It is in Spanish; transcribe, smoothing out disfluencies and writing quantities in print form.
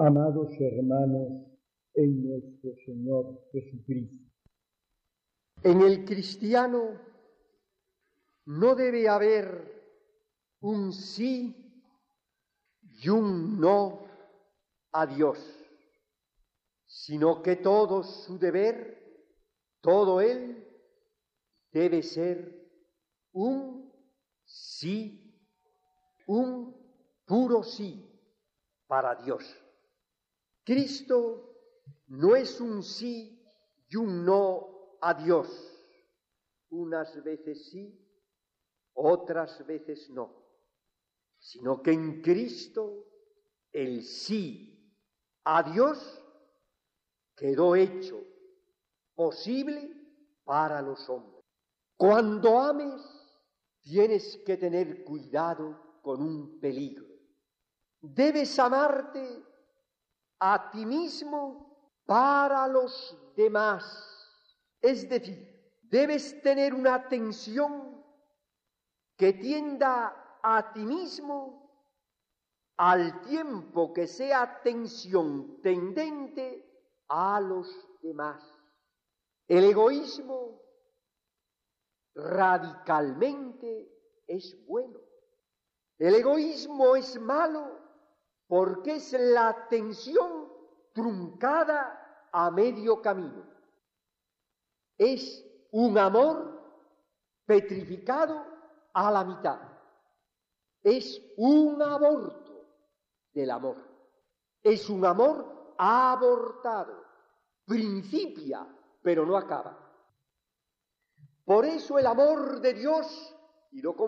Amados hermanos en nuestro Señor Jesucristo, en el cristiano no debe haber un sí y un no a Dios, sino que todo su deber, todo él, debe ser un sí, un puro sí para Dios. Cristo no es un sí y un no a Dios, unas veces sí, otras veces no, sino que en Cristo el sí a Dios quedó hecho posible para los hombres. Cuando ames, tienes que tener cuidado con un peligro. Debes amarte a ti mismo para los demás. Es decir, debes tener una atención que tienda a ti mismo al tiempo que sea atención tendente a los demás. El egoísmo radicalmente es bueno. El egoísmo es malo porque es la atención truncada a medio camino. Es un amor petrificado a la mitad. Es un aborto del amor. Es un amor abortado. Principia, pero no acaba. Por eso el amor de Dios, y lo